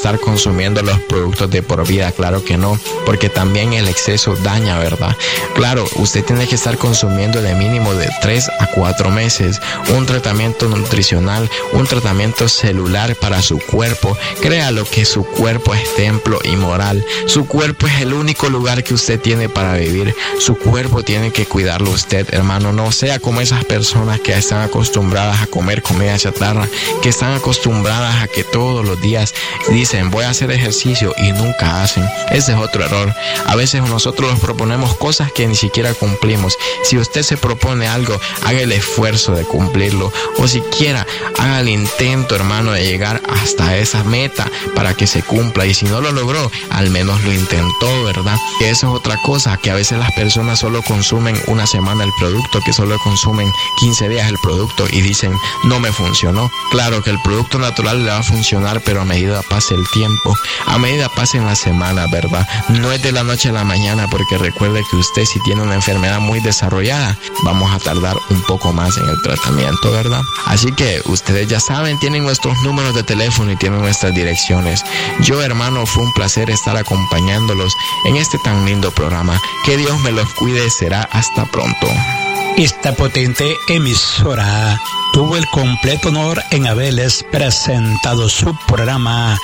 estar consumiendo los productos de por vida, claro que no, porque también el exceso daña, ¿verdad? Claro, usted tiene que estar consumiendo de mínimo de 3 a 4 meses un tratamiento nutricional, un tratamiento celular para su cuerpo. Créalo que su cuerpo es templo y moral. Su cuerpo es el único lugar que usted tiene para vivir. Su cuerpo tiene que cuidarlo usted, hermano. No sea como esas personas que están acostumbradas a comer comida chatarra, que están acostumbradas a que todos los días dicen voy a hacer ejercicio y nunca hacen. Ese es otro error. A veces nosotros nos proponemos cosas que ni siquiera cumplimos. Si usted se propone algo, haga el esfuerzo de cumplirlo, o siquiera haga el intento, hermano, de llegar hasta esa meta para que se cumpla, y si no lo logró, al menos lo intentó, ¿verdad? Que eso es otra cosa, que a veces las personas solo consumen una semana el producto, que solo consumen 15 días el producto y dicen no me funcionó. Claro que el producto natural le va a funcionar, pero a medida pase el tiempo, a medida pasen las semanas, ¿verdad? No es de la noche a la mañana, porque recuerde que usted, si tiene una enfermedad muy desarrollada, vamos a tardar un poco más en el tratamiento, ¿verdad? Así que ustedes ya saben, tienen nuestros números de teléfono y tienen nuestras direcciones. Yo, hermano, fue un placer estar acompañándolos en este tan lindo programa. Que Dios me los cuide. Será hasta pronto. Esta potente emisora tuvo el completo honor en haberles presentado su programa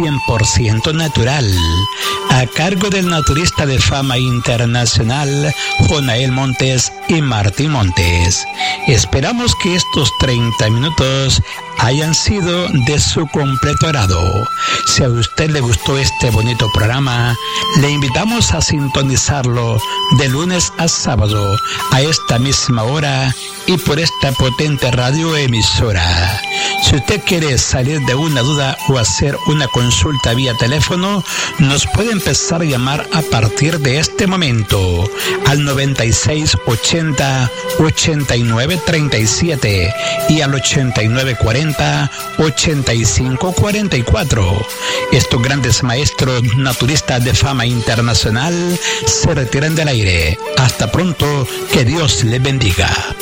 100% natural, a cargo del naturista de fama internacional Jonael Montes y Martín Montes. Esperamos que estos 30 minutos hayan sido de su completo agrado. Si a usted le gustó este bonito programa, le invitamos a sintonizarlo de lunes a sábado a esta misma hora y por esta potente radioemisora. Si usted quiere salir de una duda o hacer una consulta vía teléfono, nos puede empezar a llamar a partir de este momento al 96 80 89 37 y al 89 40 85 44. Estos grandes maestros naturistas de fama internacional se retiran del aire. Hasta pronto, que Dios les bendiga.